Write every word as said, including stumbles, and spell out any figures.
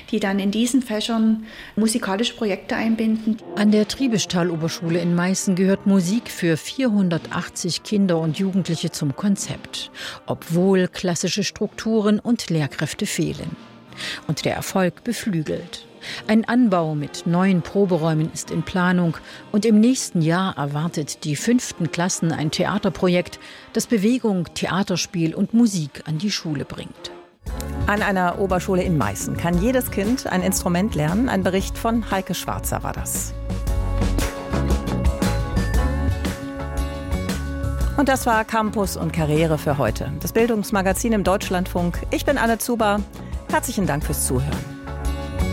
die dann in diesen Fächern musikalische Projekte einbinden. An der Triebischtal-Oberschule in Meißen gehört Musik für vierhundertachtzig Kinder und Jugendliche zum Konzept, obwohl klassische Strukturen und Lehrkräfte fehlen. Und der Erfolg beflügelt. Ein Anbau mit neuen Proberäumen ist in Planung und im nächsten Jahr erwartet die fünften Klassen ein Theaterprojekt, das Bewegung, Theaterspiel und Musik an die Schule bringt. An einer Oberschule in Meißen kann jedes Kind ein Instrument lernen. Ein Bericht von Heike Schwarzer war das. Und das war Campus und Karriere für heute. Das Bildungsmagazin im Deutschlandfunk. Ich bin Anne Zuber. Herzlichen Dank fürs Zuhören.